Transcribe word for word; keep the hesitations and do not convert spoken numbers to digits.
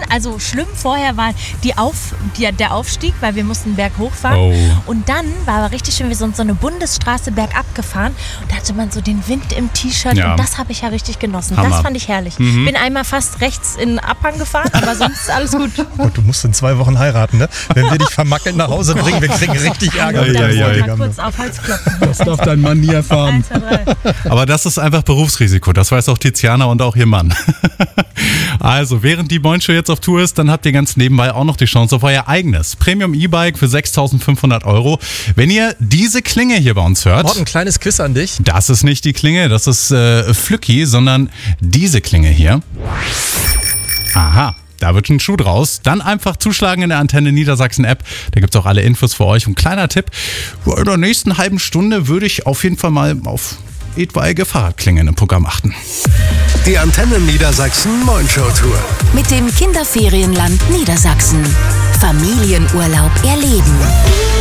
also schlimm vorher war die Auf, die, der Aufstieg, weil wir mussten Berg hochfahren. Oh. Und dann war aber richtig schön, wir sind so eine Bundesstraße bergab gefahren und da hatte man so den Wind im T-Shirt Ja. und das habe ich ja richtig genossen. Hammer. Das fand ich herrlich. Mhm. Bin einmal fast rechts in den Abhang gefahren, aber sonst ist alles gut. Und du musst in zwei Wochen heiraten, ne? Wenn wir dich vermackelt nach Hause bringen, wir kriegen richtig Ärger mit Ja, dem ja, ja. Bräutigam. Mal kurz auf Hals klopfen. Das darf dein Mann nie erfahren. Eins, zwei, drei. Aber das ist einfach Berufsrisiko. Das weiß auch Tiziana und auch ihr Mann. Also, während die Moin Show jetzt auf Tour ist, dann habt ihr ganz nebenbei auch noch die Chance auf euer eigenes Premium-E-Bike für sechstausendfünfhundert Euro. Wenn ihr diese Klinge hier bei uns hört, Mord, ein kleines Quiz an dich. das ist nicht die Klinge, das ist äh, Flücki, sondern diese Klinge hier. Aha. Da wird ein Schuh draus. Dann einfach zuschlagen in der Antenne Niedersachsen-App. Da gibt es auch alle Infos für euch. Und kleiner Tipp, in der nächsten halben Stunde würde ich auf jeden Fall mal auf etwaige Fahrradklingen im Programm achten. Die Antenne Niedersachsen Moin Show Tour. Mit dem Kinderferienland Niedersachsen. Familienurlaub erleben.